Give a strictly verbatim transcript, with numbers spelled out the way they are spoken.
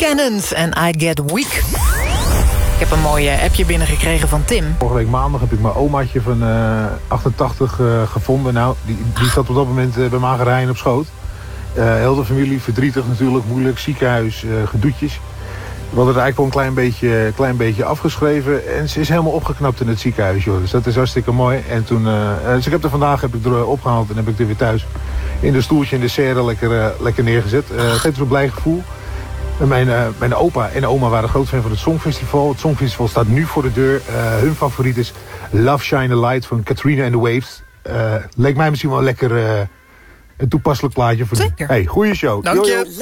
Cannons en I Get Weak. Ik heb een mooi appje binnengekregen van Tim. Vorige week maandag heb ik mijn omaatje van uh, achtentachtig uh, gevonden. Nou, die, die zat op dat moment uh, bij Magerijn op schoot. Uh, heel de familie, verdrietig natuurlijk, moeilijk, ziekenhuis, uh, gedoetjes. We hadden het eigenlijk wel een klein beetje, klein beetje afgeschreven. En ze is helemaal opgeknapt in het ziekenhuis, joh. Dus dat is hartstikke mooi. En toen, uh, dus ik heb er vandaag heb ik er opgehaald en heb ik er weer thuis in de stoeltje in de serre lekker, uh, lekker neergezet. Uh, het geeft dus een blij gevoel. En mijn, uh, mijn opa en oma waren groot fan van het Songfestival. Het Songfestival staat nu voor de deur. Uh, hun favoriet is Love Shine a Light van Katrina and the Waves. Uh, leek mij misschien wel lekker uh, een toepasselijk plaatje voor. Zeker. Hey, goeie show. Dank je.